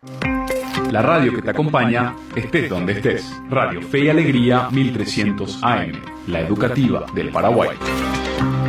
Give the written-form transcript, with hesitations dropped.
La radio que te acompaña, estés donde estés. Radio Fe y Alegría 1300 AM, la educativa del Paraguay.